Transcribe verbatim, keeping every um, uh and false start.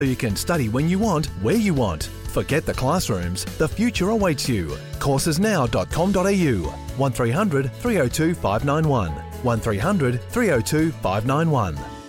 So you can study when you want, where you want. Forget the classrooms. The future awaits you. courses now dot com dot a u. one three hundred three oh two five nine one. one three hundred three oh two five nine one.